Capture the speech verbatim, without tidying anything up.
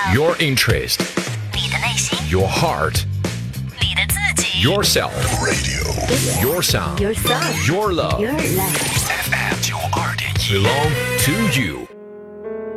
Your interest, 你的内心， your heart, 你的自己 yourself, Radio your sound, Your sound your love. Your love F M 九二点一 belong to you.